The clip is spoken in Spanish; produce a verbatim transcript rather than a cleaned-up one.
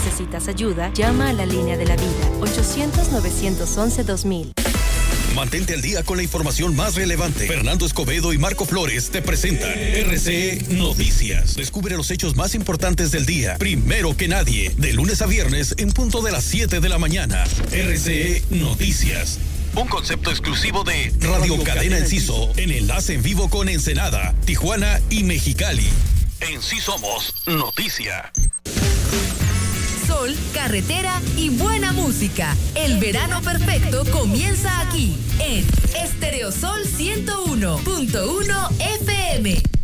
necesitas ayuda, llama a la línea de la vida, ochocientos, novecientos once, dos mil. Mantente al día con la información más relevante. Fernando Escobedo y Marco Flores te presentan R C E Noticias. Descubre los hechos más importantes del día, primero que nadie, de lunes a viernes en punto de las siete de la mañana. R C E Noticias. Un concepto exclusivo de Radio, Radio Cadena Enciso, en enlace en vivo con Ensenada, Tijuana y Mexicali. En sí somos noticia. Sol, carretera y buena música. El verano perfecto comienza aquí, en Estereosol ciento uno punto uno F M.